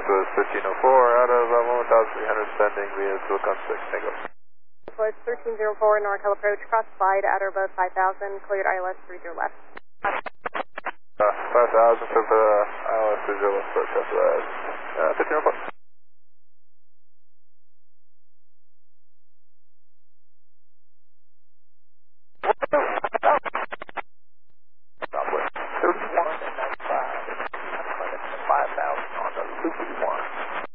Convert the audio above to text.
Southwest 1304 out of 1300, sending via Silicon 6, Tango. Southwest 1304, NorCal approach, cross slide, outer above 5000, cleared ILS 30 left. 5000 for the ILS 30 left, approach after that.